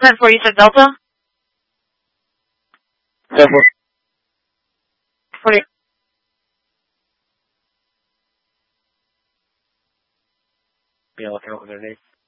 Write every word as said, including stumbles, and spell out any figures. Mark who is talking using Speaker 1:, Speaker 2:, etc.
Speaker 1: ten four, you said Delta?
Speaker 2: ten four.
Speaker 1: forty.
Speaker 2: Yeah, looking over their name.